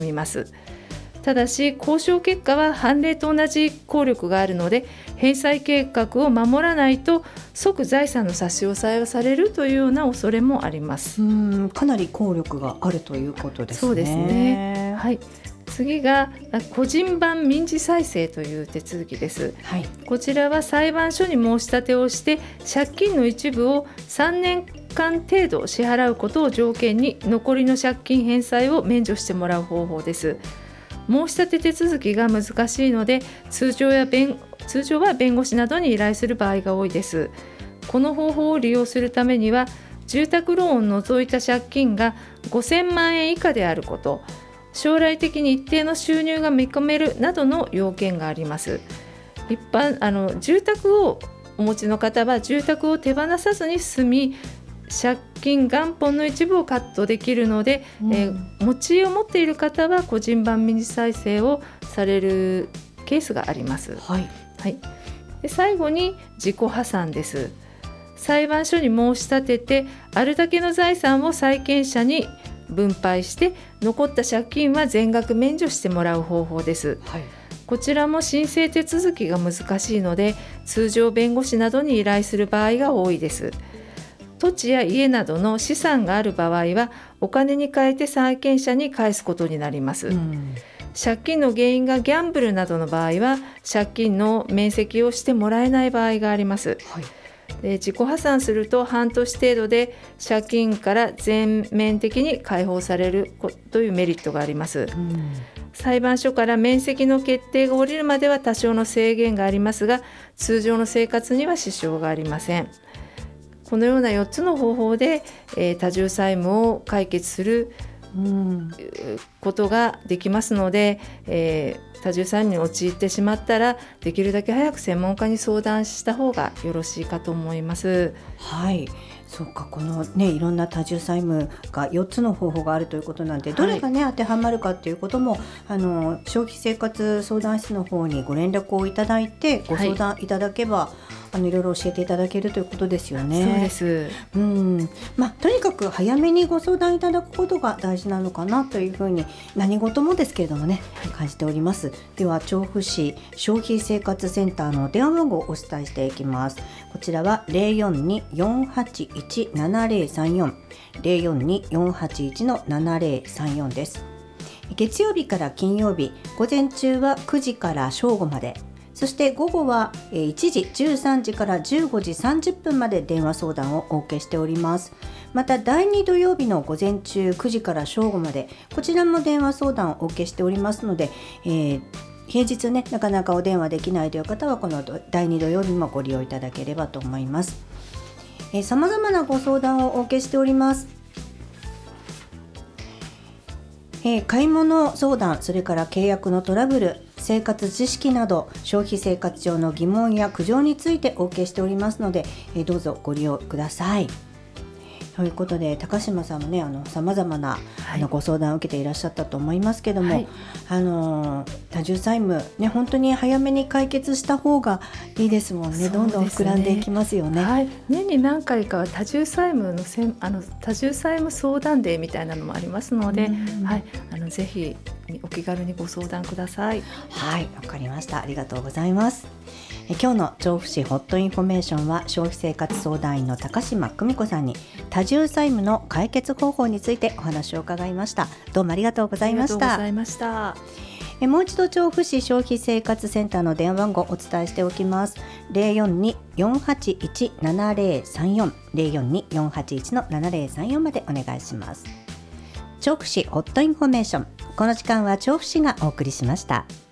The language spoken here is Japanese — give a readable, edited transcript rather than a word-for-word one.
みます。ただし交渉結果は判例と同じ効力があるので、返済計画を守らないと即財産の差し押さえをされるというような恐れもあります。 かなり効力があるということですね。 そうですね、はい。次が個人版民事再生という手続きです、はい。こちらは裁判所に申し立てをして借金の一部を3年間程度支払うことを条件に残りの借金返済を免除してもらう方法です。申し立て手続きが難しいので通常は弁護士などに依頼する場合が多いです。この方法を利用するためには住宅ローンを除いた借金が5000万円以下であること、将来的に一定の収入が見込めるなどの要件があります。住宅をお持ちの方は住宅を手放さずに済み、借金元本の一部をカットできるので、持ち家を持っている方は個人版民事再生をされるケースがあります、はいはい。で最後に自己破産です。裁判所に申し立ててあるだけの財産を債権者に分配して残った借金は全額免除してもらう方法です、はい。こちらも申請手続きが難しいので通常弁護士などに依頼する場合が多いです。土地や家などの資産がある場合はお金に換えて債権者に返すことになります、借金の原因がギャンブルなどの場合は借金の免責をしてもらえない場合があります、はい。で自己破産すると半年程度で借金から全面的に解放されるというメリットがあります、裁判所から免責の決定が下りるまでは多少の制限がありますが通常の生活には支障がありません。このような4つの方法で、多重債務を解決することができますので、多重債務に陥ってしまったらできるだけ早く専門家に相談した方がよろしいかと思います。 はい、そうか、このいろんな多重債務が4つの方法があるということなんで、どれが当てはまるかということも消費生活相談室の方にご連絡をいただいてご相談いただけば、いろいろ教えていただけるということですよね。 そうです。 とにかく早めにご相談いただくことが大事なのかなというふうに何事もですけれどもね、感じております。では調布市消費生活センターの電話番号をお伝えしていきます。こちらは 042-481-7034 042-481-7034 です。月曜日から金曜日午前中は9時から正午まで、そして午後は1時13時から15時30分まで電話相談をお受けしております。また第2土曜日の午前中9時から正午まで、こちらも電話相談をお受けしておりますので、平日ねなかなかお電話できないという方はこの第2土曜日もご利用いただければと思います。様々なご相談をお受けしております。買い物相談、それから契約のトラブル、生活知識など消費生活上の疑問や苦情についてお受けしておりますので、どうぞご利用ください。ということで高島さんもね様々なご相談を受けていらっしゃったと思いますけども、多重債務ね本当に早めに解決した方がいいですもんね。どんどん膨らんでいきますよね。 年に何回かは多重債務の多重債務相談デーみたいなのもありますので、ぜひお気軽にご相談ください。 はい、わかりました。ありがとうございます。今日の調布市ホットインフォメーションは消費生活相談員の高島久美子さんに多重債務の解決方法についてお話を伺いました。どうもありがとうございました。 ありがとうございました。 もう一度調布市消費生活センターの電話番号をお伝えしておきます。 042-481-7034 042-481-7034 までお願いします。調布市ホットインフォメーション、この時間は調布市がお送りしました。